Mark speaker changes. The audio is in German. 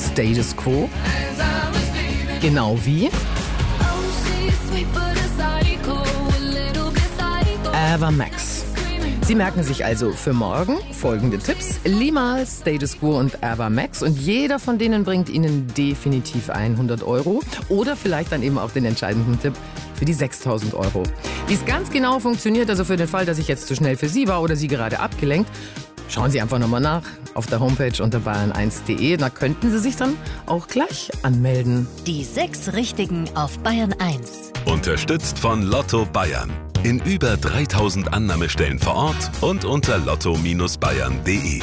Speaker 1: Status Quo. Genau wie Ava Max. Sie merken sich also für morgen folgende Tipps. Limahl, Status Quo und Ava Max. Und jeder von denen bringt Ihnen definitiv 100 Euro. Oder vielleicht dann eben auch den entscheidenden Tipp für die 6.000 Euro. Wie es ganz genau funktioniert, also für den Fall, dass ich jetzt zu schnell für Sie war oder Sie gerade abgelenkt, schauen Sie einfach nochmal nach auf der Homepage unter bayern1.de. Da könnten Sie sich dann auch gleich anmelden.
Speaker 2: Die 6 Richtigen auf Bayern 1.
Speaker 3: Unterstützt von Lotto Bayern. In über 3000 Annahmestellen vor Ort und unter lotto-bayern.de.